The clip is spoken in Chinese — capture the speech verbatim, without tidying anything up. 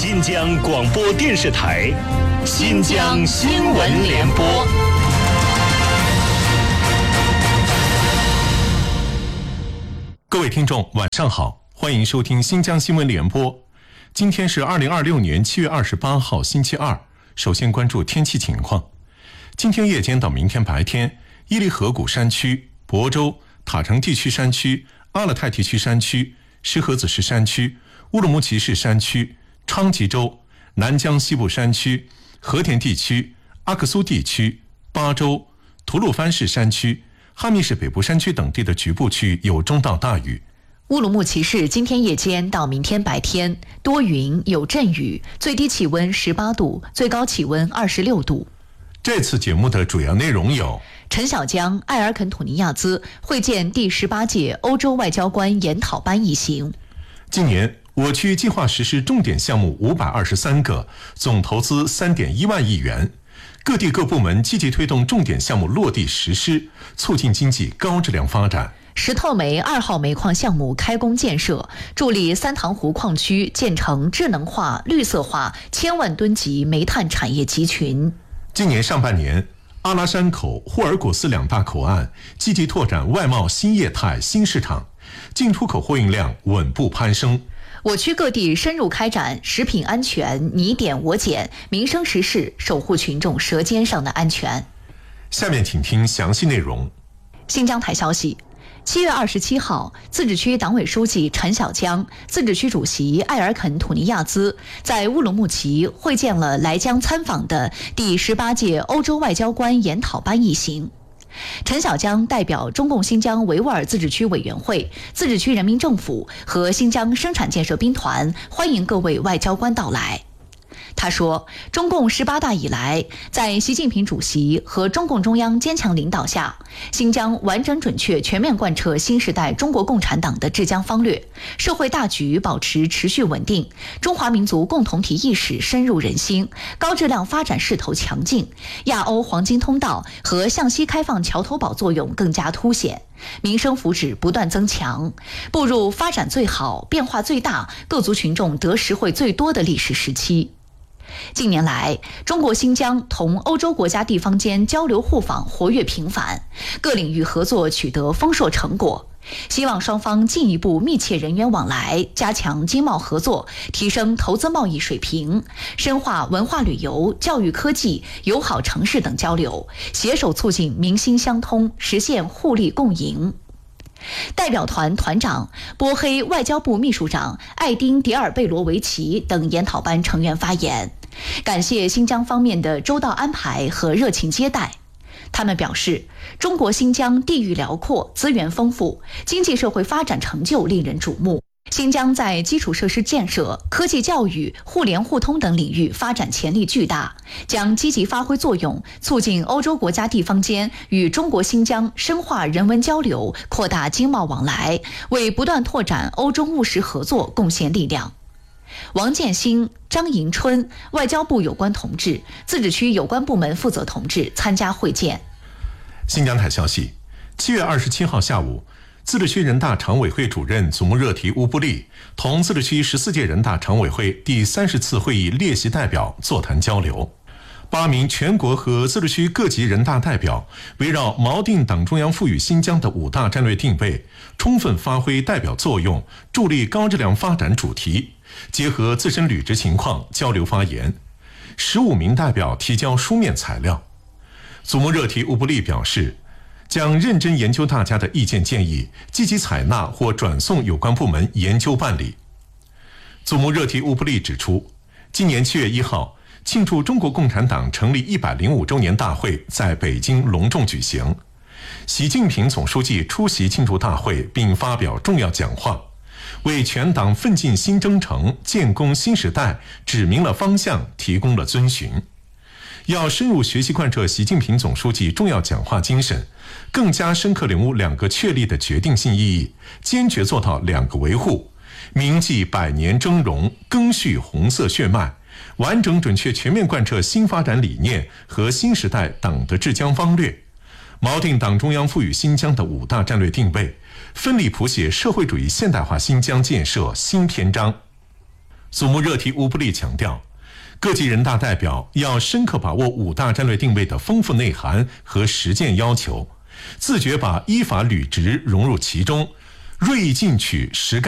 新疆广播电视台新疆新闻联播。 各位听众晚上好，欢迎收听新疆新闻联播。今天是二零二六年七月二十八号星期二。首先关注天气情况。今天夜间到明天白天，伊犁河谷山区、亳州、塔城地区山区、阿勒泰地区山区、石河子市山区、乌鲁木齐市山区、昌吉州、南疆西部山区、和田地区、阿克苏地区、巴州、吐鲁番市山区、哈密市北部山区等地的局部区域有中到大雨。 乌鲁木齐市今天夜间到明天白天多云有阵雨，最低气温十八度，最高气温二十六度。 这次节目的主要内容有： 陈小江、埃尔肯土尼亚兹会见第十八届欧洲外交官研讨班一行。 今年我区计划实施重点项目五百二十三个，总投资三点一万亿元。各地各部门积极推动重点项目落地实施，促进经济高质量发展。 石头煤二号煤矿项目开工建设，助力三塘湖矿区建成智能化、绿色化千万吨级煤炭产业集群。 今年上半年，阿拉山口、霍尔果斯两大口岸积极拓展外贸新业态、新市场，进出口货运量稳步攀升。 我区各地深入开展食品安全你点我检、民生实事，守护群众舌尖上的安全。 下面请听详细内容。 新疆台消息，七月二十七号，自治区党委书记陈小江、自治区主席埃尔肯土尼亚兹在乌鲁木齐会见了来疆参访的第十八届欧洲外交官研讨班一行。陈小江代表中共新疆维吾尔自治区委员会、自治区人民政府和新疆生产建设兵团欢迎各位外交官到来。他说，中共十八大以来，在习近平主席和中共中央坚强领导下，新疆完整准确全面贯彻新时代中国共产党的治疆方略，社会大局保持持续稳定，中华民族共同体意识深入人心，高质量发展势头强劲，亚欧黄金通道和向西开放桥头堡作用更加凸显，民生福祉不断增强，步入发展最好、变化最大、各族群众得实惠最多的历史时期。近年来，中国新疆同欧洲国家地方间交流互访活跃频繁，各领域合作取得丰硕成果。希望双方进一步密切人员往来，加强经贸合作，提升投资贸易水平，深化文化旅游、教育科技、友好城市等交流，携手促进民心相通，实现互利共赢。代表团团长、波黑外交部秘书长艾丁·迭尔贝罗维奇等研讨班成员发言，感谢新疆方面的周到安排和热情接待。他们表示，中国新疆地域辽阔、资源丰富，经济社会发展成就令人瞩目。新疆在基础设施建设、科技教育、互联互通等领域发展潜力巨大，将积极发挥作用，促进欧洲国家地方间与中国新疆深化人文交流，扩大经贸往来，为不断拓展欧中务实合作贡献力量。王建新、张迎春外交部有关同志、自治区有关部门负责同志参加会见。 新疆台消息，七月二十七号下午，自治区人大常委会主任祖木热提乌布利同自治区十四届人大常委会第三十次会议列席代表座谈交流。八名全国和自治区各级人大代表围绕锚定党中央赋予新疆的五大战略定位，充分发挥代表作用，助力高质量发展主题，结合自身履职情况交流发言。十五名代表提交书面材料。祖木热提乌布利表示，将认真研究大家的意见建议，积极采纳或转送有关部门研究办理。祖木热提乌布利指出，今年七月一号，庆祝中国共产党成立一百零五周年大会在北京隆重举行。习近平总书记出席庆祝大会并发表重要讲话，为全党奋进新征程、建功新时代指明了方向，提供了遵循。要深入学习贯彻习近平总书记重要讲话精神，更加深刻领悟两个确立的决定性意义，坚决做到两个维护，铭记百年峥嵘，赓续红色血脉，完整准确全面贯彻新发展理念和新时代党的治疆方略，锚定党中央赋予新疆的五大战略定位，奋力谱写社会主义现代化新疆建设新篇章。 祖穆热提乌布利强调，各级人大代表要深刻把握五大战略定位的丰富内涵和实践要求，自觉把依法履职融入其中，锐意进取实干